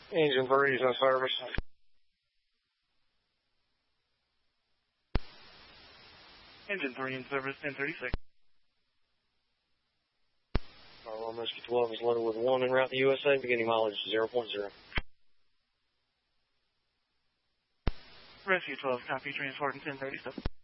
Engine 3 is in service. Engine 3 in service, 1036. Our Rescue 12 is loaded with 1 en route to USA, beginning mileage 0.0. Rescue 12, copy, transport in 1037.